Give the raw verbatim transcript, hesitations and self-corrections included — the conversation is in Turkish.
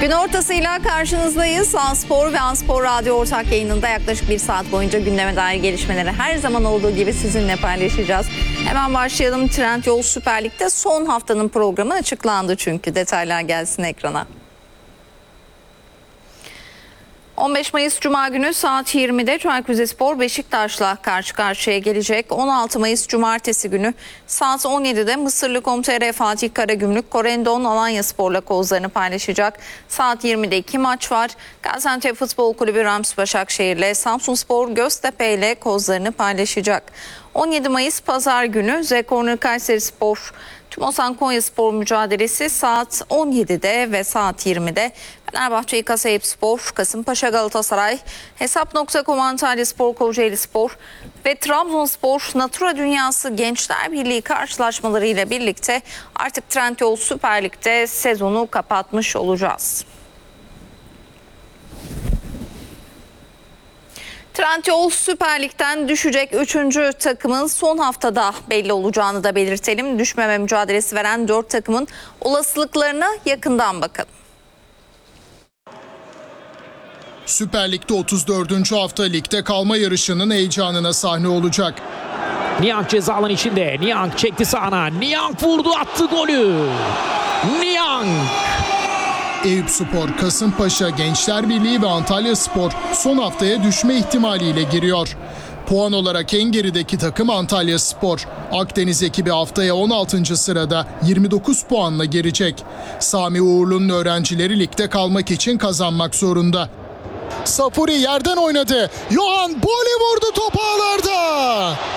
Gün ortasıyla karşınızdayız. Anspor ve Anspor Radyo ortak yayınında yaklaşık bir saat boyunca gündeme dair gelişmeleri her zaman olduğu gibi sizinle paylaşacağız. Hemen başlayalım. Trendyol Süper Lig'de son haftanın programı açıklandı çünkü. Detaylar gelsin ekrana. on beş Mayıs Cuma günü saat yirmide Çaykur Rizespor Beşiktaş'la karşı karşıya gelecek. on altı Mayıs Cumartesi günü saat on yedide Mısırlı Com.tr Fatih Karagümrük Korendon Alanyaspor'la kozlarını paylaşacak. Saat yirmide iki maç var. Gaziantep Futbol Kulübü Rams Başakşehir'le, Samsunspor Göztepe ile kozlarını paylaşacak. on yedi Mayıs Pazar günü Z Corner Kayserispor Tümosan Konyaspor mücadelesi saat on yedide ve saat yirmide. Fenerbahçe İKA Eyüpspor, Kasımpaşa Galatasaray, Hesap nokta com Antalyaspor Kocaelispor ve Trabzonspor Natura Dünyası Gençler Birliği karşılaşmalarıyla birlikte artık Trendyol Süper Lig'de sezonu kapatmış olacağız. Trendyol Süper Lig'den düşecek üçüncü takımın son haftada belli olacağını da belirtelim. Düşmeme mücadelesi veren dört takımın olasılıklarına yakından bakalım. Süper Lig'de otuz dördüncü hafta ligde kalma yarışının heyecanına sahne olacak. Niang ceza alanı içinde. Niang çekti sağına. Niang vurdu, attı golü. Niang. Eyüpspor, Kasımpaşa, Gençler Birliği ve Antalyaspor son haftaya düşme ihtimaliyle giriyor. Puan olarak en gerideki takım Antalyaspor. Akdeniz ekibi haftaya on altıncı sırada yirmi dokuz puanla girecek. Sami Uğurlu'nun öğrencileri ligde kalmak için kazanmak zorunda. Safuri yerden oynadı. Yohan Boli vurdu, top ağlarda.